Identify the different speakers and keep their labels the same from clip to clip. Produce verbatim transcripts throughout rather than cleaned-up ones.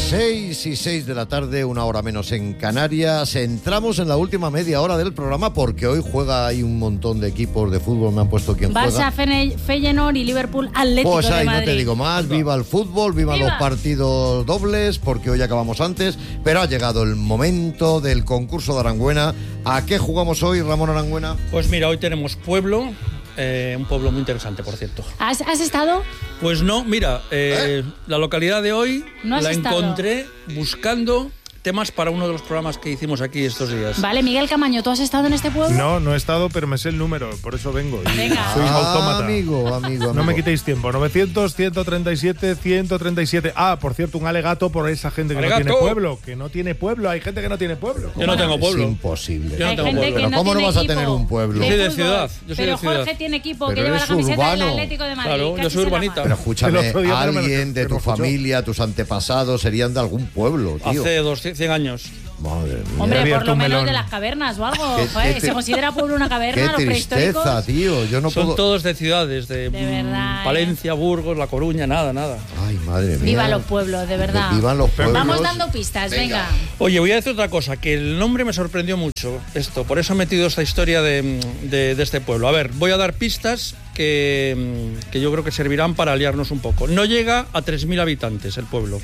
Speaker 1: seis y seis de la tarde, una hora menos en Canarias. Entramos en la última media hora del programa porque hoy juega ahí un montón de equipos de fútbol. Me han puesto quién juega.
Speaker 2: Barça, Feyenoord y Liverpool Atlético
Speaker 1: pues ahí,
Speaker 2: de Madrid.
Speaker 1: No te digo más. Viva el fútbol, viva, viva los partidos dobles, porque hoy acabamos antes. Pero ha llegado el momento del concurso de Arangüena. ¿A qué jugamos hoy, Ramón Arangüena?
Speaker 3: Pues mira, hoy tenemos pueblo. Eh, un pueblo muy interesante, por cierto.
Speaker 2: ¿Has, has estado?
Speaker 3: Pues no, mira, eh, ¿Eh? la localidad de hoy
Speaker 2: ¿No
Speaker 3: la
Speaker 2: estado?
Speaker 3: encontré buscando temas para uno de los programas que hicimos aquí estos días.
Speaker 2: Vale, Miguel Camaño, ¿tú has estado en este pueblo?
Speaker 4: No, no he estado, pero me sé el número, por eso vengo. Y
Speaker 2: Venga.
Speaker 4: soy
Speaker 1: ah,
Speaker 4: autómata.
Speaker 1: Amigo, amigo, amigo.
Speaker 4: No me quitéis tiempo. novecientos, ciento treinta y siete, ciento treinta y siete. Ah, por cierto, un alegato por esa gente que
Speaker 3: ¡Alegato!
Speaker 4: no tiene pueblo. Que no tiene pueblo. Hay gente que no tiene pueblo.
Speaker 3: Yo no tengo pueblo.
Speaker 1: Es imposible.
Speaker 3: Yo no
Speaker 2: Hay
Speaker 3: tengo
Speaker 2: gente
Speaker 3: pueblo.
Speaker 2: que
Speaker 1: Pero
Speaker 2: no
Speaker 1: ¿cómo no
Speaker 2: tiene
Speaker 1: vas a
Speaker 2: equipo
Speaker 1: tener un pueblo?
Speaker 3: Yo soy de
Speaker 2: fútbol.
Speaker 3: ciudad, yo soy
Speaker 2: Pero
Speaker 3: de ciudad.
Speaker 2: Jorge tiene equipo,
Speaker 1: Pero
Speaker 2: que lleva la
Speaker 1: eres
Speaker 2: camiseta
Speaker 1: urbano.
Speaker 2: del Atlético de Madrid.
Speaker 3: Claro,
Speaker 2: Casi
Speaker 3: yo soy
Speaker 2: se la
Speaker 3: urbanita.
Speaker 2: mata.
Speaker 1: Pero escúchame,
Speaker 4: El otro día me lo-
Speaker 1: alguien de
Speaker 4: me
Speaker 1: tu
Speaker 4: lo escuchó.
Speaker 1: familia, tus antepasados, serían de algún pueblo, tío.
Speaker 3: Hace doscientos, cien años.
Speaker 1: Madre mía.
Speaker 2: Hombre,
Speaker 4: abierto
Speaker 2: por lo
Speaker 4: un
Speaker 2: menos
Speaker 4: melón.
Speaker 2: de las cavernas o algo.
Speaker 1: Qué-
Speaker 2: Joder,
Speaker 1: qué
Speaker 2: ¿se
Speaker 1: tri-
Speaker 2: considera pueblo una caverna?
Speaker 1: Qué
Speaker 2: Los
Speaker 1: tristeza,
Speaker 2: prehistóricos.
Speaker 1: tío. Yo no
Speaker 3: Son
Speaker 1: puedo...
Speaker 3: todos de ciudades, de,
Speaker 2: De verdad,
Speaker 3: mm, Palencia, Burgos, La Coruña, nada, nada.
Speaker 1: Ay, madre mía.
Speaker 2: Viva los pueblos, de verdad.
Speaker 1: Vivan los pueblos.
Speaker 2: Vamos dando pistas, venga.
Speaker 3: Oye, voy a decir otra cosa, que el nombre me sorprendió mucho, esto, por eso he metido esta historia de, de, de este pueblo. A ver, voy a dar pistas que, que yo creo que servirán para aliarnos un poco. No llega a tres mil habitantes el pueblo.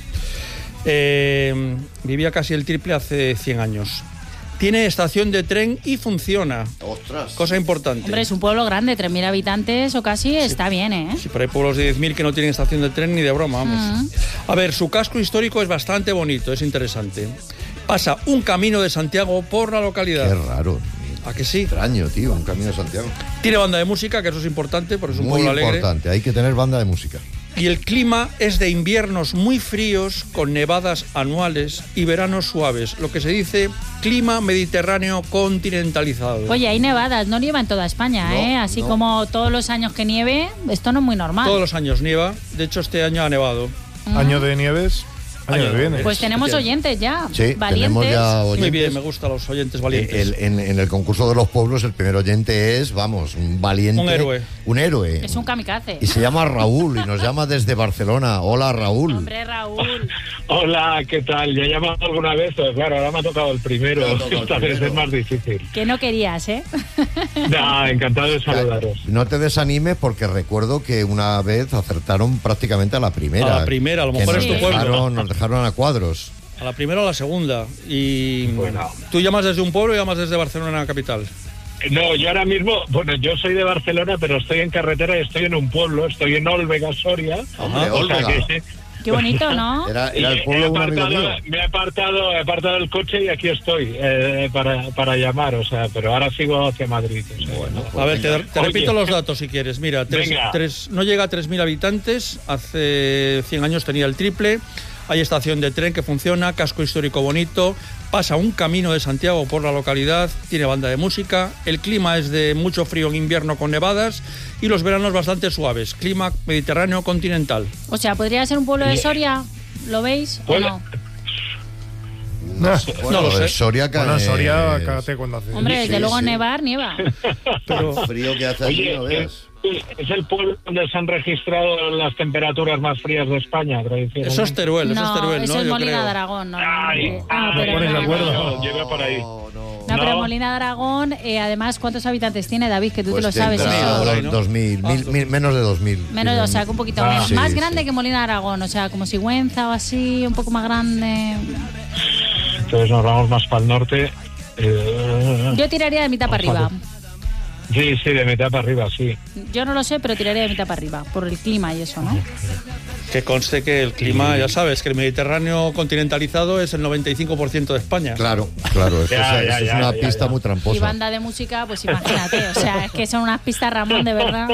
Speaker 3: Eh, vivía casi el triple hace cien años. Tiene estación de tren y funciona.
Speaker 1: Ostras.
Speaker 3: Cosa importante.
Speaker 2: Hombre, es un pueblo grande, tres mil habitantes o casi, está bien, ¿eh?
Speaker 3: Sí, pero hay pueblos de diez mil que no tienen estación de tren ni de broma, vamos. A ver, su casco histórico es bastante bonito, es interesante. Pasa un camino de Santiago por la localidad.
Speaker 1: Qué raro.
Speaker 3: ¿A que sí?
Speaker 1: Extraño, tío, un camino de Santiago.
Speaker 3: Tiene banda de música, que eso es importante, porque es un
Speaker 1: Muy
Speaker 3: pueblo alegre.
Speaker 1: importante, hay que tener banda de música.
Speaker 3: Y el clima es de inviernos muy fríos, con nevadas anuales y veranos suaves. Lo que se dice clima mediterráneo continentalizado.
Speaker 2: Oye, hay nevadas, no nieva en toda España,
Speaker 1: No,
Speaker 2: ¿eh? Así
Speaker 1: no.
Speaker 2: como todos los años que nieve, esto no es muy normal.
Speaker 3: Todos los años nieva. De hecho, este año ha nevado.
Speaker 4: Año de nieves, año
Speaker 3: Año
Speaker 4: que
Speaker 3: de
Speaker 4: viene.
Speaker 3: nieves.
Speaker 2: Pues tenemos
Speaker 3: Efectivamente.
Speaker 2: oyentes ya,
Speaker 1: Sí,
Speaker 2: valientes.
Speaker 1: tenemos ya oyentes.
Speaker 3: Muy bien, me gustan los oyentes valientes.
Speaker 1: El- en, en el concurso de los pueblos, el primer oyente es, vamos, un valiente.
Speaker 3: Un héroe.
Speaker 1: Un héroe.
Speaker 2: Es un kamikaze.
Speaker 1: Y se llama Raúl y nos llama desde Barcelona. Hola, Raúl.
Speaker 2: Hombre, Raúl.
Speaker 5: Hola, ¿qué tal? Ya he llamado alguna vez, pero claro, ahora me ha tocado el primero.
Speaker 1: Te ha tocado el
Speaker 5: Esta vez
Speaker 1: primero.
Speaker 5: es más difícil.
Speaker 2: Que no querías, ¿eh?
Speaker 5: Nah, encantado de saludaros.
Speaker 1: No te desanimes porque recuerdo que una vez acertaron prácticamente a la primera.
Speaker 3: A la primera, a lo
Speaker 1: Que
Speaker 3: mejor
Speaker 1: nos
Speaker 2: es tu
Speaker 3: pueblo.
Speaker 1: dejaron, nos dejaron a cuadros.
Speaker 3: A la primera o a la segunda. Y
Speaker 5: Bueno.
Speaker 3: tú llamas desde un pueblo y llamas desde Barcelona capital.
Speaker 5: No, yo ahora mismo, bueno, yo soy de Barcelona, pero estoy en carretera y estoy en un pueblo, estoy en Olvega, Soria.
Speaker 1: Hombre,
Speaker 5: O sea
Speaker 1: Olvega.
Speaker 5: que-
Speaker 2: Qué bonito, ¿no?
Speaker 1: Era,
Speaker 5: y
Speaker 1: era el
Speaker 5: he
Speaker 1: pueblo de un amigo
Speaker 5: apartado-
Speaker 1: mío.
Speaker 5: me he apartado, he apartado el coche y aquí estoy eh, para, para llamar, o sea, pero ahora sigo hacia Madrid. O sea,
Speaker 1: Bueno,
Speaker 5: no.
Speaker 1: pues
Speaker 3: A ver, te,
Speaker 1: venga.
Speaker 3: te
Speaker 5: Oye.
Speaker 3: repito los datos si quieres. Mira, tres,
Speaker 5: Venga.
Speaker 3: tres- no llega a tres mil habitantes. Hace cien años tenía el triple. Hay estación de tren que funciona, casco histórico bonito. Pasa un camino de Santiago por la localidad. Tiene banda de música. El clima es de mucho frío en invierno con nevadas. Y los veranos bastante suaves. Clima mediterráneo continental.
Speaker 2: O sea, ¿podría ser un pueblo de
Speaker 5: Bien.
Speaker 2: Soria? ¿Lo veis o
Speaker 5: Puede-
Speaker 2: no?
Speaker 1: No, sé, bueno,
Speaker 3: No lo sé.
Speaker 1: Soria cae.
Speaker 4: Bueno, Soria, cágate cuando hace.
Speaker 2: Hombre, desde
Speaker 1: sí,
Speaker 2: luego
Speaker 1: sí.
Speaker 2: nevar, nieva.
Speaker 3: Pero
Speaker 1: Frío que hace aquí,
Speaker 5: Oye,
Speaker 1: no
Speaker 5: eh,
Speaker 1: veas.
Speaker 5: es el pueblo donde se han registrado las temperaturas más frías de España, tradicionalmente.
Speaker 3: eso es Teruel, eso es
Speaker 2: No,
Speaker 3: Teruel,
Speaker 2: eso
Speaker 3: ¿no?
Speaker 2: es
Speaker 3: Yo
Speaker 2: Molina
Speaker 3: creo.
Speaker 2: de Aragón. No,
Speaker 5: Ay,
Speaker 2: no,
Speaker 5: ah,
Speaker 2: pero,
Speaker 4: pones de
Speaker 2: no,
Speaker 4: acuerdo.
Speaker 5: No, lleva por ahí.
Speaker 1: No, no.
Speaker 2: no, pero
Speaker 5: No.
Speaker 2: Molina de Aragón, eh, además, ¿cuántos habitantes tiene, David? Que tú
Speaker 1: Pues
Speaker 2: te lo sabes.
Speaker 1: tendrá
Speaker 2: Eso.
Speaker 3: por ahí, ¿no?
Speaker 1: dos mil,
Speaker 3: Ah,
Speaker 1: mil, mil- menos de dos mil.
Speaker 2: Menos, o sea, que un poquito
Speaker 5: Ah,
Speaker 2: menos.
Speaker 1: sí,
Speaker 2: Más grande
Speaker 1: sí.
Speaker 2: que Molina de Aragón, o sea, como Sigüenza o así, un poco más grande.
Speaker 5: Entonces nos vamos más para el norte. Eh,
Speaker 2: Yo tiraría de mitad para arriba.
Speaker 5: Sí, sí, de mitad para arriba, sí.
Speaker 2: Yo no lo sé, pero tiraría de mitad para arriba, por el clima y eso, ¿no?
Speaker 3: Que conste que el clima, ya sabes, que el Mediterráneo continentalizado es el noventa y cinco por ciento de España.
Speaker 1: Claro, claro, eso,
Speaker 5: Ya,
Speaker 1: es,
Speaker 5: ya,
Speaker 1: eso es
Speaker 5: ya,
Speaker 1: una
Speaker 5: ya,
Speaker 1: pista
Speaker 5: ya.
Speaker 1: muy
Speaker 2: Y
Speaker 1: tramposa.
Speaker 2: banda de música, pues imagínate, o sea, es que son unas pistas, Ramón, de verdad.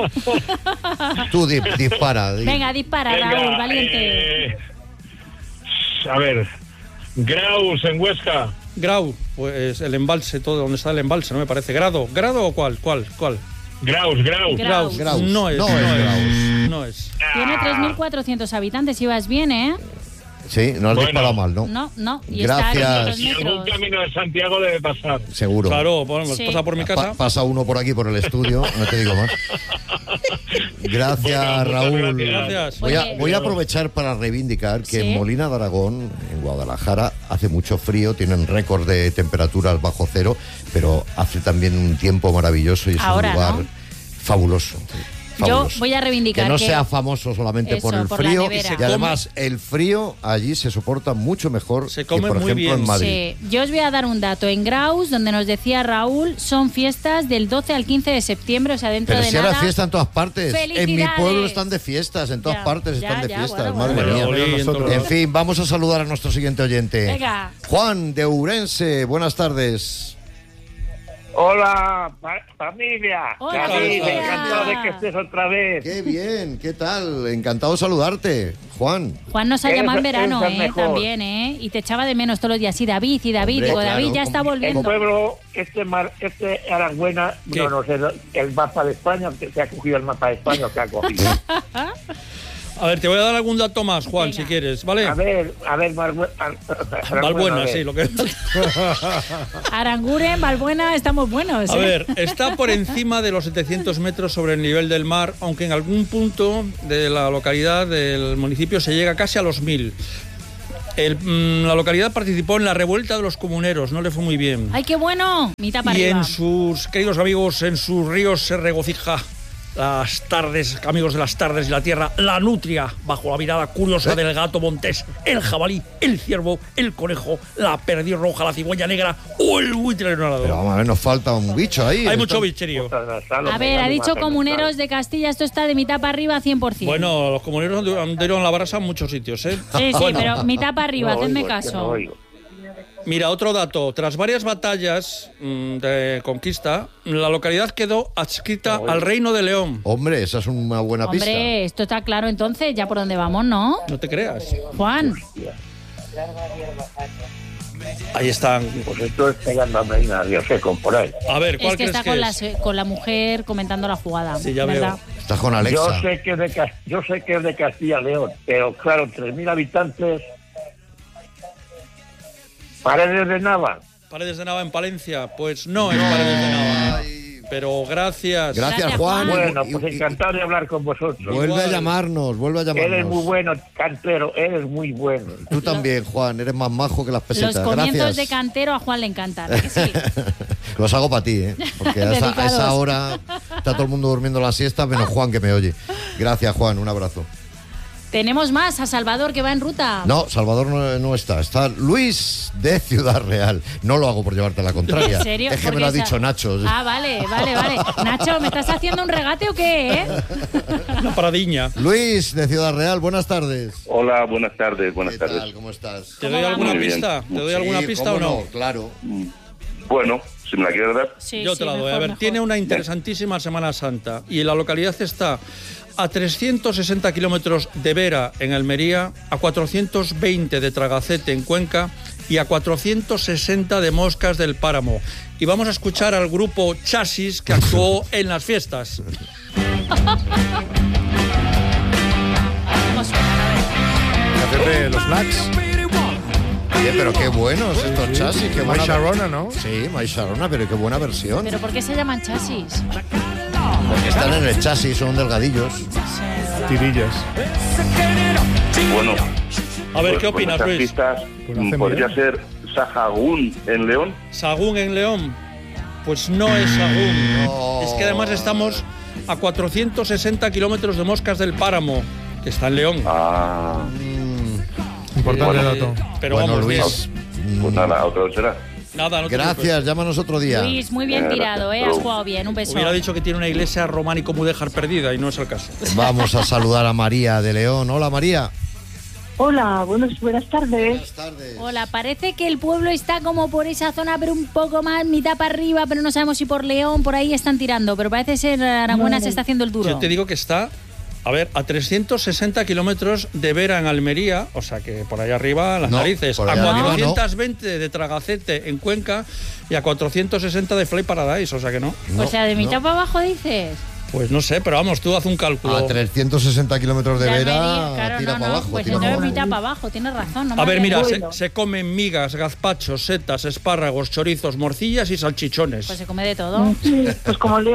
Speaker 1: Tú di- dispara. di.
Speaker 2: Venga, dispara,
Speaker 5: Venga,
Speaker 2: Raúl, valiente.
Speaker 5: eh, a ver, Graus en Huesca.
Speaker 3: Grau, pues el embalse, todo donde está el embalse, ¿no me parece? ¿Grado? ¿Grado o cuál? ¿Cuál? ¿Cuál?
Speaker 5: Graus, Graus.
Speaker 2: Graus.
Speaker 1: Graus.
Speaker 3: No es,
Speaker 1: No
Speaker 3: no,
Speaker 1: es
Speaker 3: es,
Speaker 1: Graus.
Speaker 3: no es.
Speaker 2: Tiene tres mil cuatrocientos habitantes, ibas bien, ¿eh?
Speaker 1: Sí, no has
Speaker 5: Bueno.
Speaker 1: disparado mal, ¿no?
Speaker 2: No, no, y
Speaker 1: Gracias.
Speaker 2: está a
Speaker 5: Y algún
Speaker 2: metros.
Speaker 5: camino de Santiago debe pasar.
Speaker 1: Seguro.
Speaker 3: Claro, bueno,
Speaker 2: Sí.
Speaker 3: pasa por mi
Speaker 1: Pa-
Speaker 3: casa.
Speaker 1: pasa uno por aquí, por el estudio, no te digo más. Gracias,
Speaker 5: Bueno, muchas
Speaker 1: Raúl.
Speaker 3: Gracias.
Speaker 1: Voy a,
Speaker 2: Oye.
Speaker 1: voy a aprovechar para reivindicar que
Speaker 2: ¿Sí?
Speaker 1: en Molina de Aragón, en Guadalajara, hace mucho frío, tienen récord de temperaturas bajo cero, pero hace también un tiempo maravilloso y es
Speaker 2: Ahora,
Speaker 1: un lugar
Speaker 2: ¿no?
Speaker 1: fabuloso.
Speaker 2: Yo
Speaker 1: fabuloso.
Speaker 2: voy a reivindicar
Speaker 1: que no
Speaker 2: que-
Speaker 1: sea famoso solamente
Speaker 2: Eso,
Speaker 1: por el
Speaker 2: por la
Speaker 1: frío,
Speaker 2: nevera.
Speaker 1: y además el frío allí se soporta mucho mejor
Speaker 3: Se
Speaker 1: que,
Speaker 3: come
Speaker 1: por
Speaker 3: muy
Speaker 1: ejemplo,
Speaker 3: bien.
Speaker 1: en Madrid.
Speaker 2: Sí, yo os voy a dar un dato. En Graus, donde nos decía Raúl, son fiestas del doce al quince de septiembre, o sea, dentro
Speaker 1: Pero
Speaker 2: de
Speaker 1: si
Speaker 2: nada.
Speaker 1: ahora fiesta en todas partes. En mi
Speaker 2: ¡Felicidades!
Speaker 1: pueblo están de fiestas, en todas
Speaker 2: Ya,
Speaker 1: partes
Speaker 2: ya,
Speaker 1: están de
Speaker 2: ya,
Speaker 1: fiestas.
Speaker 2: bueno,
Speaker 1: Madre
Speaker 2: bueno.
Speaker 1: mía.
Speaker 3: Valladolid, en
Speaker 4: Nosotros.
Speaker 3: todo.
Speaker 1: En fin, vamos a saludar a nuestro siguiente oyente.
Speaker 2: Venga.
Speaker 1: Juan de Ourense, buenas tardes.
Speaker 5: Hola, fa- familia.
Speaker 2: Hola,
Speaker 5: David,
Speaker 3: familia.
Speaker 5: encantado de que estés otra vez.
Speaker 1: Qué bien, ¿qué tal? Encantado de saludarte, Juan.
Speaker 2: Juan nos ha
Speaker 5: Eres-
Speaker 2: llamado en verano,
Speaker 5: eres el
Speaker 2: ¿eh?
Speaker 5: mejor.
Speaker 2: También, ¿eh? Y te echaba de menos todos los días. Y David, y David.
Speaker 1: Hombre,
Speaker 2: Digo,
Speaker 1: claro.
Speaker 2: David ya está
Speaker 5: El
Speaker 2: volviendo.
Speaker 5: pueblo, este mar, este Aranguena,
Speaker 3: ¿Qué?
Speaker 5: no, no sé, el mapa de España, que se ha cogido el mapa de España, que ha cogido.
Speaker 3: A ver, te voy a dar algún dato más, Juan,
Speaker 2: Venga.
Speaker 3: si quieres, ¿vale?
Speaker 5: A ver, a ver, Margüe- Aranguena,
Speaker 3: Valbuena,
Speaker 5: a ver.
Speaker 3: sí, lo que...
Speaker 2: Aranguren, Valbuena, estamos buenos.
Speaker 3: A
Speaker 2: ¿eh?
Speaker 3: ver, está por encima de los setecientos metros sobre el nivel del mar, aunque en algún punto de la localidad, del municipio, se llega casi a los mil. El, mm, la localidad participó en la revuelta de los comuneros, no le fue muy bien.
Speaker 2: ¡Ay, qué bueno! Mitad para
Speaker 3: Y
Speaker 2: arriba.
Speaker 3: en sus, queridos amigos, en sus ríos se regocija las tardes, amigos de las tardes y la tierra, la nutria, bajo la mirada curiosa
Speaker 1: ¿Eh?
Speaker 3: del gato montés, el jabalí, el ciervo, el conejo, la perdiz roja, la cigüeña negra o el buitre nadador.
Speaker 1: Pero vamos a ver, nos falta un bicho ahí.
Speaker 3: Hay
Speaker 1: Está-
Speaker 3: mucho bicherío.
Speaker 2: A ver, ha dicho comuneros de Castilla, esto está de mitad para arriba cien por ciento.
Speaker 3: Bueno, los comuneros anduvieron la brasa en muchos sitios, ¿eh?
Speaker 2: Sí, sí,
Speaker 3: Bueno,
Speaker 2: pero mitad para arriba,
Speaker 5: No
Speaker 2: hacedme
Speaker 5: oigo, es que no
Speaker 2: caso.
Speaker 5: oigo.
Speaker 3: mira, otro dato. Tras varias batallas mm, de conquista, la localidad quedó adscrita al Reino de León.
Speaker 1: Hombre, esa es una buena pista.
Speaker 2: Hombre, esto está claro entonces, ya por dónde vamos, ¿no?
Speaker 3: No te creas.
Speaker 2: Juan,
Speaker 3: Ahí están.
Speaker 5: Pues esto es pegando a Medina, Dios sé, con por ahí.
Speaker 3: A ver, ¿cuál
Speaker 2: es que
Speaker 3: crees
Speaker 2: está
Speaker 3: que
Speaker 2: con la,
Speaker 3: es?
Speaker 2: se- con la mujer comentando la jugada.
Speaker 3: Sí, ya
Speaker 2: ¿verdad?
Speaker 3: veo.
Speaker 1: Estás con
Speaker 5: Yo
Speaker 1: Alexa.
Speaker 5: sé que es de, Cas- yo sé que es de Castilla y León, pero claro, tres mil habitantes. Paredes de Nava.
Speaker 3: Paredes de Nava en Palencia. Pues no es Paredes de Nava.
Speaker 1: Ay.
Speaker 3: Pero gracias.
Speaker 1: Gracias,
Speaker 2: Gracias,
Speaker 1: Juan.
Speaker 2: Juan.
Speaker 5: Bueno,
Speaker 1: Y-
Speaker 5: pues
Speaker 1: y-
Speaker 5: encantado de hablar con vosotros.
Speaker 1: Vuelve a
Speaker 3: Igual.
Speaker 1: llamarnos, vuelve a
Speaker 5: Eres
Speaker 1: llamarnos.
Speaker 5: muy bueno, cantero, eres muy bueno.
Speaker 1: Tú también, Juan, eres más majo que las pesetas.
Speaker 2: Los comienzos
Speaker 1: Gracias.
Speaker 2: de cantero a Juan le encantan, ¿a que sí?
Speaker 1: Los hago para ti, ¿eh? Porque a esa, a
Speaker 2: Dedicados.
Speaker 1: esa hora está todo el mundo durmiendo la siesta, menos Juan que me oye. Gracias, Juan, un abrazo.
Speaker 2: Tenemos más a Salvador que va en ruta.
Speaker 1: No, Salvador no, no está. Está Luis de Ciudad Real. No lo hago por llevarte la contraria.
Speaker 2: ¿En serio?
Speaker 1: Es que me
Speaker 2: Porque
Speaker 1: lo ha
Speaker 2: esa-
Speaker 1: dicho Nacho.
Speaker 2: Ah, vale, vale, vale. Nacho, ¿me estás haciendo un regate o qué, eh?
Speaker 3: Una paradiña.
Speaker 1: Luis de Ciudad Real, buenas tardes.
Speaker 6: Hola, buenas tardes, buenas
Speaker 1: ¿Qué
Speaker 6: tardes.
Speaker 1: tal? ¿Cómo estás?
Speaker 3: ¿Te
Speaker 2: ¿Cómo
Speaker 3: doy
Speaker 2: vamos?
Speaker 3: alguna
Speaker 6: Muy bien.
Speaker 3: pista? ¿Te doy
Speaker 1: Sí,
Speaker 3: alguna pista o
Speaker 1: ¿cómo
Speaker 3: no?
Speaker 1: Claro.
Speaker 6: Bueno, si me la quieres dar.
Speaker 2: Sí,
Speaker 3: Yo
Speaker 2: sí,
Speaker 3: te la doy.
Speaker 2: mejor,
Speaker 3: A ver,
Speaker 2: mejor.
Speaker 3: tiene una interesantísima Semana Santa y la localidad está a trescientos sesenta kilómetros de Vera, en Almería, a cuatrocientos veinte de Tragacete, en Cuenca, y a cuatrocientos sesenta de Moscas del Páramo. Y vamos a escuchar al grupo Chasis, que actuó en las fiestas.
Speaker 2: ¿Cómo suena? A ver.
Speaker 4: Fíjate, los Blacks.
Speaker 1: Oye, pero qué buenos estos chasis. Qué
Speaker 4: My
Speaker 1: buena
Speaker 4: Sharona, ¿no?
Speaker 1: Sí, My Sharona, pero qué buena versión.
Speaker 2: ¿Pero por qué se llaman chasis?
Speaker 1: Porque están en el chasis, son delgadillos.
Speaker 4: Tirillas.
Speaker 6: Bueno,
Speaker 3: A ver,
Speaker 6: pues
Speaker 3: ¿qué
Speaker 6: con
Speaker 3: opinas,
Speaker 6: esas
Speaker 3: Luis?
Speaker 6: pistas,
Speaker 4: Pues
Speaker 6: mm,
Speaker 4: hacen
Speaker 6: podría
Speaker 4: bien.
Speaker 6: ser Sahagún en León.
Speaker 3: Sagún en León. Pues no es Sagún.
Speaker 1: No.
Speaker 3: Es que además estamos a cuatrocientos sesenta kilómetros de Moscas del Páramo, que está en León.
Speaker 6: Ah,
Speaker 4: Importante
Speaker 3: Eh,
Speaker 4: dato.
Speaker 3: Pero
Speaker 1: Bueno,
Speaker 3: vamos,
Speaker 1: Luis,
Speaker 3: bien.
Speaker 6: pues nada, otra vez será.
Speaker 3: Nada, no te preocupes.
Speaker 1: gracias, llámanos otro día.
Speaker 2: Luis, muy bien
Speaker 6: Eh,
Speaker 2: tirado, ¿eh?
Speaker 6: gracias.
Speaker 2: Has jugado bien, un beso.
Speaker 3: Hubiera dicho que tiene una iglesia románico mudéjar perdida y no es el caso.
Speaker 1: Vamos a saludar a María de León. Hola, María.
Speaker 7: Hola, buenos, buenas tardes.
Speaker 1: Buenas tardes.
Speaker 2: Hola, parece que el pueblo está como por esa zona, pero un poco más, mitad para arriba, pero no sabemos si por León, por ahí están tirando, pero parece ser Aranguena
Speaker 7: No.
Speaker 2: se está haciendo el duro.
Speaker 3: Yo te digo que está, a ver, a trescientos sesenta kilómetros de Vera, en Almería, o sea que por ahí arriba las
Speaker 1: No,
Speaker 3: narices,
Speaker 1: por
Speaker 3: a
Speaker 1: allá arriba
Speaker 3: cuatrocientos veinte de Tragacete, en Cuenca, y a cuatrocientos sesenta de Fly Paradise, o sea que no.
Speaker 1: No,
Speaker 2: o sea, de mitad
Speaker 1: no.
Speaker 2: para abajo dices.
Speaker 3: Pues no sé, pero vamos, tú haz un cálculo.
Speaker 1: A trescientos sesenta kilómetros de
Speaker 2: De
Speaker 1: Vera,
Speaker 2: Almería, claro,
Speaker 1: tira
Speaker 2: no,
Speaker 1: para
Speaker 2: no,
Speaker 1: abajo.
Speaker 2: pues
Speaker 1: tira para
Speaker 2: entonces
Speaker 1: abajo.
Speaker 2: mitad para abajo, tienes razón. No
Speaker 3: A ver,
Speaker 2: me
Speaker 3: mira, se,
Speaker 7: Bueno.
Speaker 3: se comen migas, gazpachos, setas, espárragos, chorizos, morcillas y salchichones.
Speaker 2: Pues se come de todo.
Speaker 7: Sí, pues como León.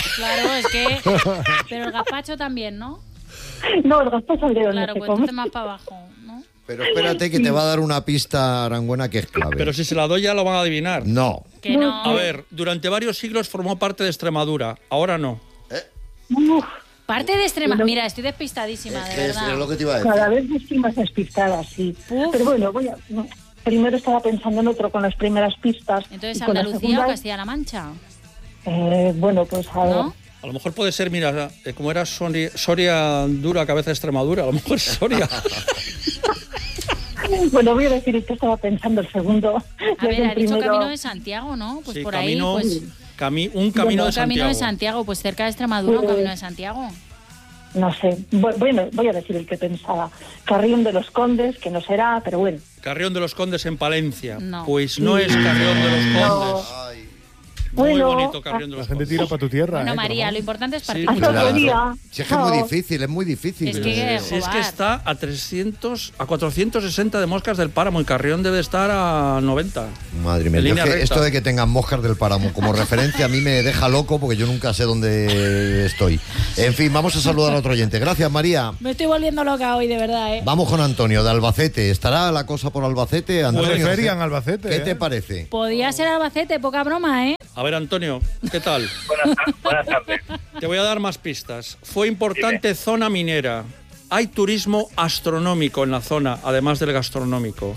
Speaker 2: Claro, es que... Pero el gazpacho también, ¿no?
Speaker 7: No, el gazpacho al León
Speaker 2: Claro,
Speaker 7: no se
Speaker 2: pues
Speaker 7: come.
Speaker 2: entonces más para abajo, ¿no?
Speaker 1: Pero espérate que te va a dar una pista, Arangüena, que es clave.
Speaker 3: Pero si se la doy ya lo van a adivinar.
Speaker 1: No.
Speaker 2: Que no.
Speaker 3: A ver, durante varios siglos formó parte de Extremadura, ahora no.
Speaker 7: Uf,
Speaker 2: Parte de extrema... Mira, estoy despistadísima, de
Speaker 1: Es, es
Speaker 2: verdad.
Speaker 1: lo que te iba a decir.
Speaker 7: cada vez estoy más despistada, sí.
Speaker 2: Uf.
Speaker 7: Pero bueno, voy a... no, primero estaba pensando en otro con las primeras pistas.
Speaker 2: Entonces,
Speaker 7: y con la
Speaker 2: ¿Andalucía
Speaker 7: segunda,
Speaker 2: o Castilla-La Mancha?
Speaker 7: eh, bueno, pues a ver.
Speaker 2: ¿No?
Speaker 3: A lo mejor puede ser, mira, eh, como era Soria, Soria dura, cabeza de Extremadura, a lo mejor es Soria.
Speaker 7: Bueno, voy a decir que estaba pensando el segundo.
Speaker 2: A
Speaker 7: ya que
Speaker 2: ver,
Speaker 7: el
Speaker 2: ha dicho
Speaker 7: primero-
Speaker 2: Camino de Santiago, ¿no? Pues
Speaker 3: Sí,
Speaker 2: por
Speaker 3: camino,
Speaker 2: ahí, pues...
Speaker 3: cami- un camino
Speaker 2: un
Speaker 3: de Santiago.
Speaker 2: Camino de Santiago, pues cerca de Extremadura, un
Speaker 7: Sí.
Speaker 2: Camino de Santiago.
Speaker 7: No sé, voy, bueno, voy a decir el que pensaba. Carrión de los Condes, que no será, pero bueno.
Speaker 3: Carrión de los Condes en Palencia.
Speaker 2: No.
Speaker 3: Pues no es Carrión de los Condes.
Speaker 1: Ay,
Speaker 3: Muy
Speaker 7: Bueno,
Speaker 3: bonito Carrión de
Speaker 4: La
Speaker 3: los
Speaker 4: gente
Speaker 3: Condes.
Speaker 4: tira para tu tierra.
Speaker 2: Bueno,
Speaker 4: ¿eh?
Speaker 2: María,
Speaker 4: Por
Speaker 2: lo importante es
Speaker 3: Sí,
Speaker 2: participar.
Speaker 7: Hasta
Speaker 1: claro.
Speaker 7: otro día.
Speaker 1: Si es que es muy
Speaker 7: Chao.
Speaker 1: difícil, es muy difícil.
Speaker 2: Es que-
Speaker 3: Si es que
Speaker 2: Joder.
Speaker 3: está a trescientos, a cuatrocientos sesenta de Moscas del Páramo y Carrión debe estar a noventa.
Speaker 1: Madre mía,
Speaker 3: En
Speaker 1: yo es
Speaker 3: línea
Speaker 1: que
Speaker 3: recta.
Speaker 1: esto de que tengan moscas del páramo como referencia a mí me deja loco porque yo nunca sé dónde estoy. En fin, vamos a saludar a otro oyente. Gracias, María.
Speaker 2: Me estoy volviendo loca hoy, de verdad, ¿eh?
Speaker 1: Vamos con Antonio de Albacete. ¿Estará la cosa por Albacete? Antonio,
Speaker 4: Puede feria
Speaker 1: ¿qué-
Speaker 4: en Albacete,
Speaker 1: ¿Qué
Speaker 4: ¿eh?
Speaker 1: te parece?
Speaker 2: Podía ser Albacete, poca broma, ¿eh?
Speaker 3: A ver, Antonio, ¿qué tal?
Speaker 5: Buenas, buenas tardes.
Speaker 3: Te voy a dar más pistas. Fue importante zona minera. Hay turismo astronómico en la zona, además del gastronómico.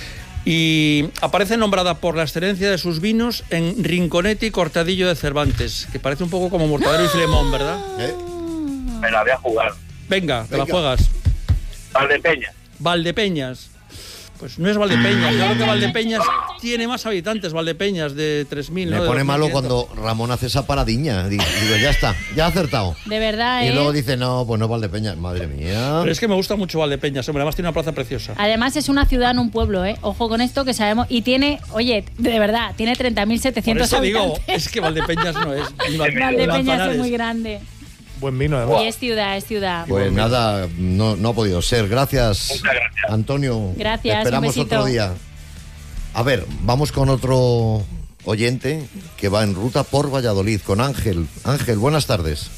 Speaker 3: Y aparece nombrada por la excelencia de sus vinos en Rinconete y Cortadillo de Cervantes, que parece un poco como Mortadelo y Filemón, ¿verdad?
Speaker 1: ¿Eh?
Speaker 5: Me la voy a jugar.
Speaker 3: Venga, te la
Speaker 1: Venga.
Speaker 3: juegas.
Speaker 5: Valdepeña.
Speaker 3: Valdepeñas. Pues no es Valdepeñas. Yo creo que Valdepeñas tiene más habitantes, Valdepeñas, de tres mil.
Speaker 1: Me
Speaker 3: ¿no? De
Speaker 1: pone malo
Speaker 3: dos mil quinientos.
Speaker 1: cuando Ramón hace esa paradiña. Digo, digo, ya está, ya ha acertado.
Speaker 2: De verdad,
Speaker 1: Y
Speaker 2: ¿eh?
Speaker 1: luego dice, no, pues no es Valdepeñas. Madre mía.
Speaker 3: Pero es que me gusta mucho Valdepeñas, hombre, además tiene una plaza preciosa.
Speaker 2: Además es una ciudad, no un pueblo, ¿eh? Ojo con esto que sabemos. Y tiene, oye, de verdad, tiene treinta mil
Speaker 3: Por
Speaker 2: setecientos
Speaker 3: eso digo,
Speaker 2: habitantes.
Speaker 3: es que Valdepeñas no es. Ni Val- ni
Speaker 2: Valdepeñas
Speaker 3: Manzanares.
Speaker 2: es muy grande.
Speaker 4: Buen vino, además.
Speaker 2: Y es ciudad, es ciudad.
Speaker 1: Pues nada, no, no ha podido ser. Gracias,
Speaker 5: Muchas gracias.
Speaker 1: Antonio.
Speaker 2: Gracias,
Speaker 1: Te esperamos
Speaker 2: un besito.
Speaker 1: otro día. A ver, vamos con otro oyente que va en ruta por Valladolid, con Ángel. Ángel, buenas tardes.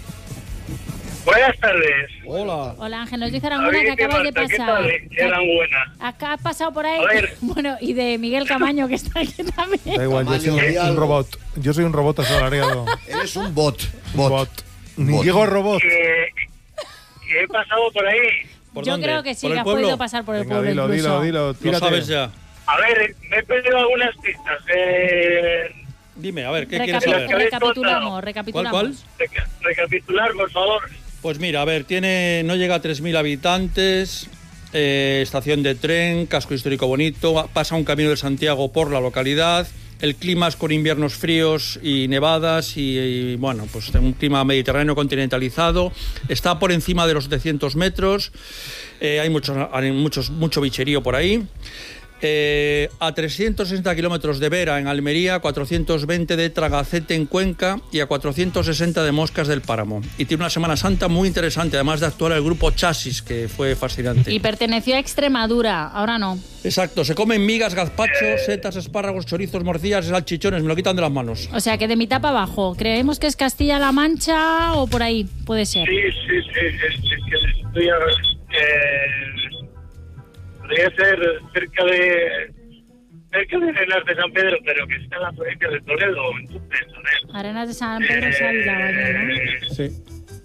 Speaker 5: Buenas tardes.
Speaker 3: Hola.
Speaker 2: Hola Ángel, nos dice Aranguna que
Speaker 5: Javier, ¿qué
Speaker 2: acabas de
Speaker 5: pasa? ¿Qué
Speaker 2: pasar.
Speaker 5: tal? Eran buenas.
Speaker 2: Acá has pasado por ahí.
Speaker 5: A ver.
Speaker 2: Bueno, y de Miguel Camaño, que está aquí
Speaker 4: Da
Speaker 2: también.
Speaker 4: igual, yo soy
Speaker 1: Tamaño
Speaker 4: un,
Speaker 1: y
Speaker 4: un
Speaker 1: algo.
Speaker 4: robot. Yo soy un robot asalariado.
Speaker 1: Eres un bot. Bot.
Speaker 4: Bot. Ni
Speaker 1: Bot.
Speaker 4: llego robot.
Speaker 5: Que, que he pasado por ahí.
Speaker 3: ¿Por
Speaker 2: Yo
Speaker 3: dónde?
Speaker 2: creo que sí,
Speaker 3: ¿Por
Speaker 2: que
Speaker 3: el
Speaker 2: has
Speaker 3: pueblo?
Speaker 2: podido pasar por el
Speaker 4: Venga,
Speaker 2: pueblo
Speaker 4: dilo,
Speaker 2: incluso.
Speaker 4: dilo, dilo.
Speaker 3: Lo
Speaker 4: Tírate.
Speaker 3: sabes ya.
Speaker 5: A ver, me he perdido algunas pistas. Eh,
Speaker 3: Dime, a ver, ¿qué
Speaker 2: Recapi-
Speaker 3: quieres
Speaker 5: Las
Speaker 3: saber?
Speaker 5: que habéis
Speaker 2: recapitulamos,
Speaker 5: contado.
Speaker 2: recapitulamos.
Speaker 3: ¿Cuál, cuál?
Speaker 5: reca- recapitular, por favor.
Speaker 3: Pues mira, a ver, tiene, no llega a tres mil habitantes, eh, estación de tren, casco histórico bonito, pasa un camino de Santiago por la localidad, el clima es con inviernos fríos y nevadas y, y, bueno, pues un clima mediterráneo continentalizado, está por encima de los setecientos metros, eh, hay, muchos, hay muchos, mucho bicherío por ahí. Eh, a trescientos sesenta kilómetros de Vera en Almería, cuatrocientos veinte de Tragacete en Cuenca y a cuatrocientos sesenta de Moscas del Páramo. Y tiene una Semana Santa muy interesante, además de actuar el grupo Chasis, que fue fascinante.
Speaker 2: Y perteneció a Extremadura, ahora no.
Speaker 3: Exacto, se comen migas, gazpachos, setas, espárragos, chorizos, morcillas, salchichones, me lo quitan de las manos.
Speaker 2: O sea que de mitad para abajo. ¿Creemos que es Castilla-La Mancha o por ahí? Puede ser.
Speaker 5: Sí, sí, sí. Es, es que estoy a, eh, podría ser cerca de cerca de Arenas de San Pedro, pero que está en la provincia de Toledo. Entonces, a ver.
Speaker 2: Arenas de San Pedro es Ávila, vale, ¿no?
Speaker 5: Eh,
Speaker 3: Sí.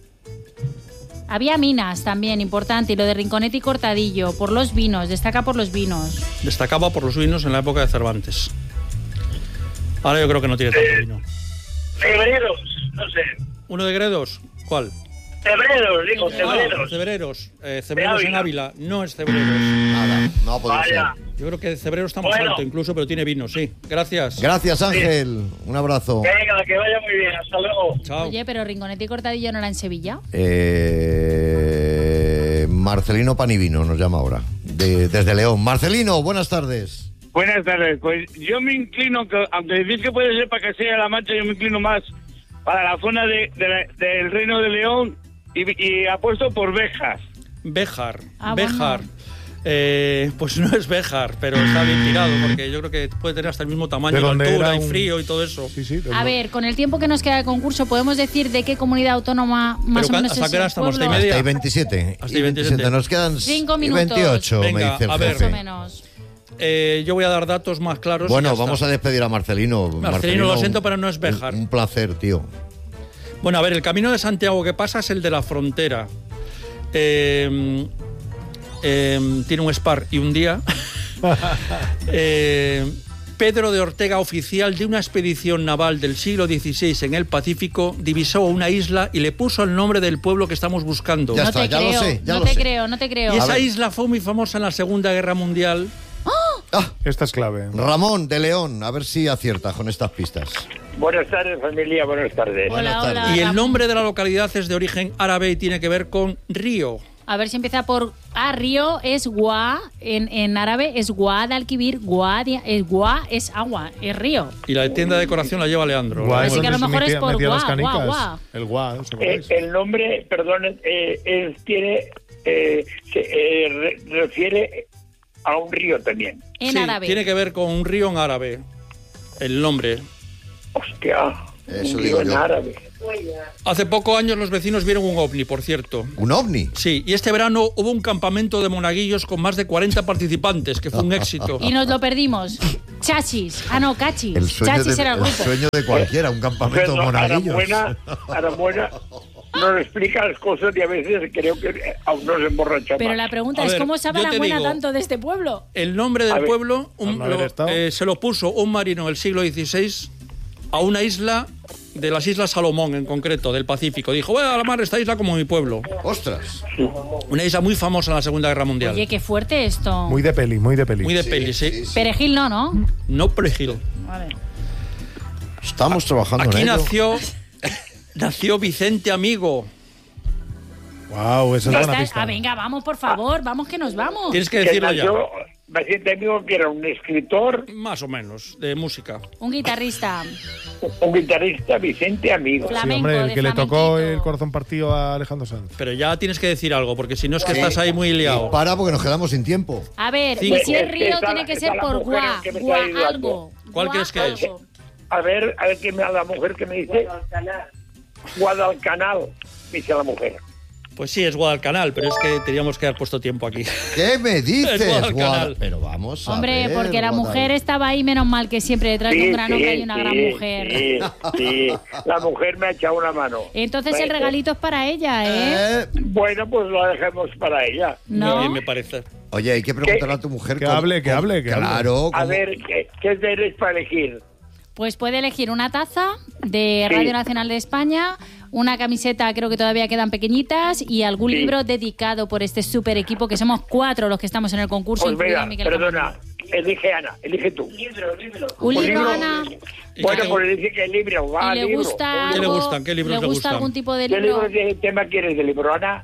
Speaker 2: Había minas también, importante, y lo de Rinconete y Cortadillo, por los vinos, destaca por los vinos.
Speaker 3: Destacaba por los vinos en la época de Cervantes. Ahora yo creo que no tiene tanto vino.
Speaker 5: Cebreros, no sé.
Speaker 3: ¿Uno de Gredos? ¿Cuál?
Speaker 5: Cebreros, digo,
Speaker 3: Ah,
Speaker 5: cebreros.
Speaker 3: Cebreros. Eh, Cebreros en
Speaker 5: Ávila.
Speaker 3: Ávila. No es Cebreros.
Speaker 1: Nada, no ha podido
Speaker 5: Vaya.
Speaker 1: ser.
Speaker 3: Yo creo que Cebreros está más
Speaker 5: Bueno.
Speaker 3: alto incluso, pero tiene vino, sí. Gracias.
Speaker 1: Gracias, Ángel. Un abrazo.
Speaker 5: Venga, que vaya muy bien. Hasta luego.
Speaker 3: Chao.
Speaker 2: Oye, pero Rinconete y Cortadillo no era en Sevilla.
Speaker 1: Eh, Marcelino Panivino nos llama ahora, de- desde León. Marcelino, buenas tardes.
Speaker 8: Buenas tardes. Pues yo me inclino, que, aunque decís que puede ser para Castilla-La Mancha, yo me inclino más para la zona de, de la- del Reino de León y, y apuesto por Béjar.
Speaker 3: Béjar.
Speaker 2: Ah,
Speaker 3: Béjar.
Speaker 2: bueno.
Speaker 3: Eh, pues no es Béjar, pero está bien tirado, porque yo creo que puede tener hasta el mismo tamaño,
Speaker 4: ¿De
Speaker 3: de
Speaker 4: dónde
Speaker 3: altura
Speaker 4: era
Speaker 3: y
Speaker 4: un-
Speaker 3: frío y todo eso.
Speaker 4: Sí, sí.
Speaker 2: A ver, con el tiempo que nos queda de concurso, ¿podemos decir de qué comunidad autónoma más
Speaker 3: Pero
Speaker 2: o menos
Speaker 3: ¿hasta
Speaker 2: es
Speaker 3: qué hora
Speaker 2: el
Speaker 3: estamos?
Speaker 2: pueblo?
Speaker 3: ¿Hasta y media?
Speaker 1: Hasta y veintisiete.
Speaker 3: Hasta y veintisiete.
Speaker 1: Nos quedan
Speaker 2: Cinco
Speaker 1: y
Speaker 2: minutos.
Speaker 1: veintiocho, me
Speaker 3: Venga,
Speaker 1: dice el
Speaker 3: a ver.
Speaker 2: Más o
Speaker 1: jefe.
Speaker 2: menos.
Speaker 3: Eh, yo voy a dar datos más claros. y
Speaker 1: Bueno,
Speaker 3: ya
Speaker 1: vamos
Speaker 3: está.
Speaker 1: a despedir a Marcelino.
Speaker 3: Marcelino, lo
Speaker 1: un-
Speaker 3: siento, pero no es Béjar.
Speaker 1: Un, un placer, tío.
Speaker 3: Bueno, a ver, el camino de Santiago que pasa es el de la frontera. Eh, eh, tiene un spar y un día. Eh, Pedro de Ortega, oficial de una expedición naval del siglo dieciséis en el Pacífico, divisó una isla y le puso el nombre del pueblo que estamos buscando.
Speaker 1: Ya
Speaker 2: no
Speaker 1: está,
Speaker 2: te
Speaker 1: ya lo
Speaker 2: creo,
Speaker 1: sé, ya
Speaker 2: no
Speaker 1: lo
Speaker 2: te
Speaker 1: sé.
Speaker 2: creo, no te creo.
Speaker 3: Y
Speaker 1: A
Speaker 3: esa
Speaker 1: ver.
Speaker 3: isla fue muy famosa en la Segunda Guerra Mundial.
Speaker 1: Ah,
Speaker 4: Esta es clave.
Speaker 1: Ramón de León, a ver si acierta con estas pistas.
Speaker 5: Buenas tardes, familia, buenas tardes.
Speaker 2: Hola,
Speaker 1: Buenas
Speaker 2: hola.
Speaker 1: tardes.
Speaker 3: Y el
Speaker 2: Ramón.
Speaker 3: nombre de la localidad es de origen árabe y tiene que ver con río.
Speaker 2: A ver si empieza por ah, río es gua, en, en árabe es Guadalquivir, Guadia, es gua es agua, es río.
Speaker 3: Y la tienda de decoración la lleva Leandro.
Speaker 4: Guau,
Speaker 2: Así
Speaker 4: es
Speaker 2: que a lo
Speaker 4: donde se
Speaker 2: mejor es
Speaker 4: metía-
Speaker 2: por
Speaker 4: metía las
Speaker 2: guau,
Speaker 4: canicas.
Speaker 2: guau, guau.
Speaker 4: El guau, ¿os
Speaker 5: Eh,
Speaker 4: acordáis?
Speaker 5: el nombre, perdón, eh, es, tiene, eh, se eh, re- refiere a un río también.
Speaker 2: En
Speaker 3: Sí,
Speaker 2: árabe.
Speaker 3: tiene que ver con un río en árabe. El nombre.
Speaker 5: Hostia,
Speaker 1: Eso
Speaker 5: un
Speaker 1: digo
Speaker 5: río en
Speaker 1: yo.
Speaker 5: árabe.
Speaker 3: Hace pocos años los vecinos vieron un ovni, por cierto.
Speaker 1: ¿Un ovni?
Speaker 3: Sí, y este verano hubo un campamento de monaguillos con más de cuarenta participantes, que fue un éxito.
Speaker 2: Y nos lo perdimos. Chachis. Ah, no, cachis.
Speaker 1: El sueño,
Speaker 2: Chachis
Speaker 1: de,
Speaker 2: era el
Speaker 1: el
Speaker 2: grupo.
Speaker 1: sueño de cualquiera, un campamento de
Speaker 5: Pero
Speaker 1: monaguillos.
Speaker 5: Aramuena, Aramuena nos explica las cosas y a veces creo que eh, aún nos emborracha
Speaker 2: Pero
Speaker 5: más.
Speaker 2: la pregunta
Speaker 3: A
Speaker 2: es,
Speaker 3: ver,
Speaker 2: ¿cómo sabe
Speaker 3: yo
Speaker 2: la
Speaker 3: te
Speaker 2: buena
Speaker 3: digo-
Speaker 2: tanto de este pueblo?
Speaker 3: El nombre
Speaker 5: A
Speaker 3: del
Speaker 5: ver.
Speaker 3: pueblo un-
Speaker 4: Al no haber
Speaker 3: lo-
Speaker 4: estado.
Speaker 3: eh, se lo puso un marino del siglo dieciséis a una isla de las Islas Salomón, en concreto, del Pacífico. Dijo, voy a llamar esta isla como mi pueblo.
Speaker 1: Ostras.
Speaker 3: Una isla muy famosa en la Segunda Guerra Mundial.
Speaker 2: Oye, qué fuerte esto.
Speaker 4: Muy de peli, muy de peli.
Speaker 3: Muy de peli, sí.
Speaker 2: Perejil no, ¿no?
Speaker 3: No perejil.
Speaker 2: Vale.
Speaker 1: Estamos trabajando
Speaker 3: Aquí
Speaker 1: en ello.
Speaker 3: nació, nació Vicente Amigo.
Speaker 4: Wow, esa es buena
Speaker 2: Esta-
Speaker 4: pista.
Speaker 2: ah, venga, vamos, por favor, vamos que nos vamos.
Speaker 3: Tienes que
Speaker 5: Que
Speaker 3: decirlo ya.
Speaker 5: nació, Vicente Amigo, que era un escritor,
Speaker 3: Más o menos, de música.
Speaker 2: Un guitarrista
Speaker 5: un guitarrista, Vicente Amigo.
Speaker 4: Sí,
Speaker 2: flamenco,
Speaker 4: hombre, el
Speaker 2: de
Speaker 4: que le tocó
Speaker 2: flamenquito.
Speaker 4: el corazón partido a Alejandro Sanz.
Speaker 3: Pero ya tienes que decir algo, porque si no es que
Speaker 1: Sí.
Speaker 3: estás ahí muy
Speaker 1: Y
Speaker 3: liado.
Speaker 1: para porque nos quedamos sin tiempo.
Speaker 2: A ver,
Speaker 3: Cinco.
Speaker 2: y si es
Speaker 5: Es que
Speaker 2: río,
Speaker 5: está
Speaker 2: tiene
Speaker 5: la-
Speaker 2: que
Speaker 5: está
Speaker 2: ser
Speaker 5: la
Speaker 2: por
Speaker 5: mujer
Speaker 2: guá,
Speaker 5: que me
Speaker 2: guá
Speaker 5: está ayudando.
Speaker 2: algo.
Speaker 3: ¿Cuál
Speaker 2: Guá
Speaker 3: crees que es?
Speaker 2: algo.
Speaker 5: A ver, a ver qué me da la mujer que me dice. Guadalcanal, dice la mujer.
Speaker 3: Pues sí, es Guadalcanal, pero es que teníamos que haber puesto tiempo aquí.
Speaker 1: ¿Qué me dices,
Speaker 3: Es Guadalcanal.
Speaker 1: Guada- Pero vamos a
Speaker 2: Hombre,
Speaker 1: ver,
Speaker 2: porque la
Speaker 1: Guadal-
Speaker 2: mujer estaba ahí, menos mal que siempre detrás de un gran hombre hay una
Speaker 5: sí,
Speaker 2: gran mujer.
Speaker 5: Sí, sí, la mujer me ha echado una mano.
Speaker 2: Entonces el
Speaker 5: Bueno,
Speaker 2: regalito es para ella, ¿eh?
Speaker 1: Eh,
Speaker 5: Bueno, pues lo dejemos para ella.
Speaker 2: ¿No?
Speaker 3: Bien, me parece.
Speaker 1: Oye, hay que preguntarle a tu mujer.
Speaker 4: Que
Speaker 1: cómo-
Speaker 4: hable, que
Speaker 1: cómo-
Speaker 4: hable, que hable.
Speaker 1: Claro.
Speaker 5: A
Speaker 1: cómo-
Speaker 5: ver, ¿qué, qué tenéis para elegir?
Speaker 2: Pues puede elegir una taza de
Speaker 5: Sí.
Speaker 2: Radio Nacional de España, una camiseta, creo que todavía quedan pequeñitas, y algún
Speaker 5: Sí.
Speaker 2: libro dedicado por este super equipo, que somos cuatro los que estamos en el concurso.
Speaker 5: Pues
Speaker 2: incluido
Speaker 5: venga,
Speaker 2: Miguel
Speaker 5: perdona, elige Ana, elige tú.
Speaker 2: Un libro, Ana.
Speaker 3: ¿Y
Speaker 5: Bueno,
Speaker 3: qué-
Speaker 5: pues dice que el libro va
Speaker 2: ¿Y
Speaker 5: al
Speaker 2: le
Speaker 5: libro.
Speaker 2: gusta
Speaker 3: ¿Qué le
Speaker 2: algo?
Speaker 3: gustan? ¿Qué libros
Speaker 2: ¿Le
Speaker 3: le
Speaker 2: gusta
Speaker 3: gustan?
Speaker 2: algún tipo de
Speaker 5: ¿Qué
Speaker 2: libro?
Speaker 5: libro de tema quieres del libro, Ana?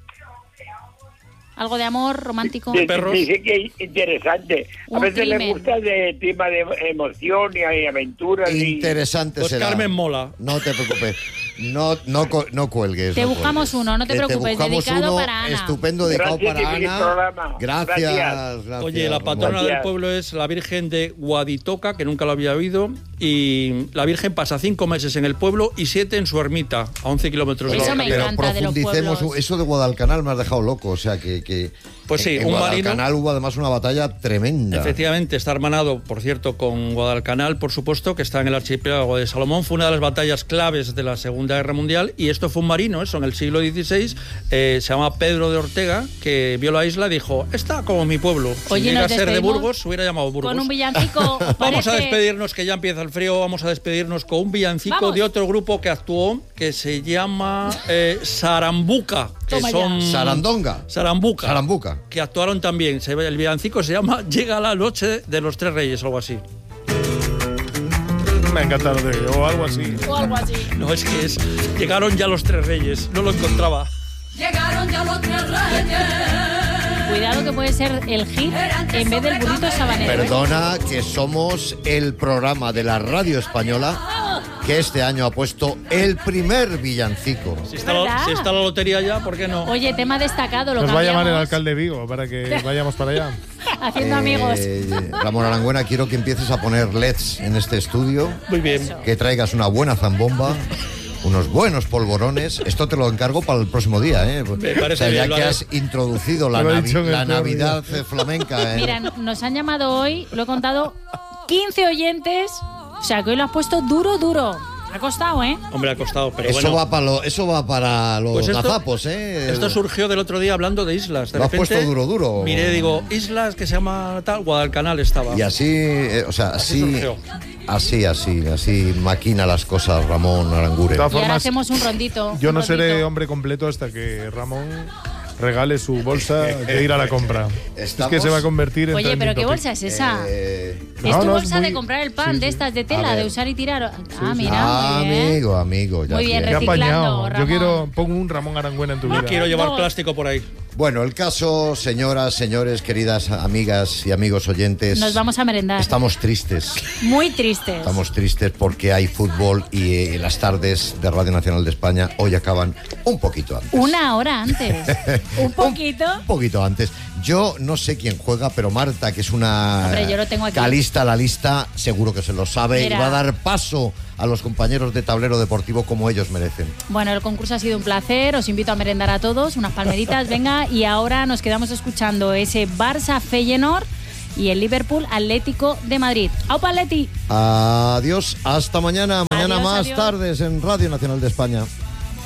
Speaker 2: ¿Algo de amor romántico?
Speaker 5: Dice-
Speaker 3: perros?
Speaker 5: Dice que es interesante. A
Speaker 2: Un
Speaker 5: veces le
Speaker 2: crimen.
Speaker 5: gusta de tema de emoción y hay aventuras. y-
Speaker 1: Interesante
Speaker 3: Pues
Speaker 1: será.
Speaker 3: Carmen mola.
Speaker 1: No te preocupes. No, no, co- no cuelgues.
Speaker 2: Te
Speaker 1: no
Speaker 2: buscamos
Speaker 1: cuelgues.
Speaker 2: uno, no te
Speaker 1: Que
Speaker 2: preocupes,
Speaker 1: buscamos
Speaker 2: dedicado
Speaker 1: uno
Speaker 2: para Ana.
Speaker 1: Estupendo, dedicado
Speaker 5: Gracias,
Speaker 1: para
Speaker 5: y feliz
Speaker 1: Ana.
Speaker 5: programa.
Speaker 1: Gracias,
Speaker 5: Gracias.
Speaker 1: gracias,
Speaker 3: Oye, la
Speaker 1: Ramón.
Speaker 3: patrona del
Speaker 5: Gracias.
Speaker 3: pueblo es la Virgen de Guaditoca, que nunca lo había oído, y la Virgen pasa cinco meses en el pueblo y siete en su ermita, a once kilómetros de
Speaker 2: Eso
Speaker 3: la
Speaker 2: me
Speaker 3: capital.
Speaker 1: Pero
Speaker 2: encanta de los
Speaker 1: profundicemos,
Speaker 2: pueblos.
Speaker 1: eso de Guadalcanal me has dejado loco, o sea que, que
Speaker 3: Pues sí,
Speaker 1: en, en
Speaker 3: un marino-
Speaker 1: Guadalcanal hubo además una batalla tremenda.
Speaker 3: Efectivamente, está hermanado, por cierto, con Guadalcanal, por supuesto, que está en el archipiélago de Salomón. Fue una de las batallas claves de la Segunda Guerra Mundial y esto fue un marino, eso, en el siglo dieciséis, eh, se llama Pedro de Ortega, que vio la isla y dijo, está como mi pueblo. Si
Speaker 2: Oye,
Speaker 3: llega a
Speaker 2: nos
Speaker 3: ser de
Speaker 2: despedimos
Speaker 3: Burgos, se hubiera llamado Burgos.
Speaker 2: Con un villancico.
Speaker 3: Vamos a
Speaker 2: parece-
Speaker 3: despedirnos, que ya empieza el frío. Vamos a despedirnos con un villancico
Speaker 2: Vamos.
Speaker 3: de otro grupo que actuó, que se llama eh, Sarambuca. Que
Speaker 2: Toma ya.
Speaker 3: son
Speaker 1: Sarantonga.
Speaker 3: Sarambuca.
Speaker 1: Sarambuca.
Speaker 3: Que actuaron también. Se ve- El villancico se llama Llega la noche de los tres reyes, o algo así.
Speaker 4: Me ha encantado, de- o algo así.
Speaker 2: O algo así.
Speaker 3: No, es que es. Llegaron ya los tres reyes. No lo encontraba.
Speaker 9: Llegaron ya los tres reyes.
Speaker 2: Cuidado que puede ser el hit en vez del burrito sabanero. ¿eh?
Speaker 1: Perdona que somos el programa de la radio española que este año ha puesto el primer villancico.
Speaker 3: Si está, la, si está la lotería ya, ¿por qué no?
Speaker 2: Oye, tema destacado. Lo
Speaker 4: Nos va a llamar el
Speaker 2: cambiamos.
Speaker 4: alcalde Vigo para que vayamos para allá.
Speaker 2: Haciendo amigos.
Speaker 1: Eh, Ramón Arangüena, quiero que empieces a poner L E Ds en este estudio.
Speaker 3: Muy bien.
Speaker 1: Que traigas una buena zambomba, unos buenos polvorones. Esto te lo encargo para el próximo día, ¿eh?
Speaker 3: Me parece
Speaker 1: o sea, ya
Speaker 3: bien, lo
Speaker 1: que
Speaker 3: haré.
Speaker 1: has introducido la,
Speaker 4: Lo he
Speaker 1: navi-
Speaker 4: dicho en el
Speaker 1: la
Speaker 4: peor
Speaker 1: Navidad eh, flamenca. ¿eh?
Speaker 2: Mira, nos han llamado hoy, lo he contado, quince oyentes. O sea, que hoy lo has puesto duro, duro. Ha costado, ¿eh?
Speaker 3: Hombre, ha costado, pero
Speaker 1: eso,
Speaker 3: bueno.
Speaker 1: va para lo- eso va para los
Speaker 3: Pues esto-
Speaker 1: gazapos, ¿eh?
Speaker 3: Esto surgió del otro día hablando de islas. De
Speaker 1: Lo has
Speaker 3: repente,
Speaker 1: puesto duro, duro.
Speaker 3: Miré, digo, islas que se llama tal, Guadalcanal estaba.
Speaker 1: Y así, eh, o sea,
Speaker 3: Así
Speaker 1: así,
Speaker 3: surgió.
Speaker 1: así, así, así maquina las cosas Ramón Aranguren.
Speaker 4: De todas
Speaker 2: Y ahora
Speaker 4: formas,
Speaker 2: hacemos un rondito.
Speaker 4: yo
Speaker 2: un
Speaker 4: no seré
Speaker 2: rondito.
Speaker 4: hombre completo hasta que Ramón regale su bolsa de ir a la compra.
Speaker 1: Estamos-
Speaker 4: Es que se va a convertir en
Speaker 2: Oye, pero
Speaker 4: trending
Speaker 2: ¿qué
Speaker 4: topic.
Speaker 2: bolsa es esa?
Speaker 1: Eh,
Speaker 2: ¿Es
Speaker 4: No,
Speaker 2: tu
Speaker 4: no, es
Speaker 2: bolsa
Speaker 4: muy-
Speaker 2: de comprar el pan
Speaker 4: sí,
Speaker 2: de
Speaker 4: sí.
Speaker 2: estas de
Speaker 1: A
Speaker 2: tela,
Speaker 1: ver.
Speaker 2: de usar y tirar? Ah,
Speaker 4: sí.
Speaker 2: mira, muy bien.
Speaker 1: amigo, amigo. Ya
Speaker 2: Muy bien,
Speaker 1: tienes.
Speaker 4: Qué
Speaker 2: reciclando,
Speaker 4: apañado. Yo
Speaker 2: Ramón.
Speaker 4: quiero, pongo un Ramón Arangüena en tu
Speaker 3: No
Speaker 4: vida.
Speaker 3: quiero llevar
Speaker 2: Dos.
Speaker 3: plástico por ahí.
Speaker 1: Bueno, el caso, señoras, señores, queridas amigas y amigos oyentes.
Speaker 2: Nos vamos a merendar.
Speaker 1: Estamos tristes.
Speaker 2: Muy tristes.
Speaker 1: Estamos tristes porque hay fútbol y eh, las tardes de Radio Nacional de España hoy acaban un poquito antes.
Speaker 2: Una hora antes. Un poquito.
Speaker 1: Un poquito antes. Yo no sé quién juega, pero Marta, que es una
Speaker 2: Hombre, yo lo tengo aquí.
Speaker 1: calista a la lista, seguro que se lo sabe
Speaker 2: Mira.
Speaker 1: y va a dar paso a los compañeros de Tablero Deportivo como ellos merecen.
Speaker 2: Bueno, el concurso ha sido un placer. Os invito a merendar a todos. Unas palmeritas, venga. Y ahora nos quedamos escuchando ese Barça Feyenoord y el Liverpool Atlético de Madrid. ¡Aupa, Atleti!
Speaker 1: Adiós, hasta mañana. Mañana
Speaker 2: Adiós,
Speaker 1: más
Speaker 2: adiós.
Speaker 1: tardes en Radio Nacional de España.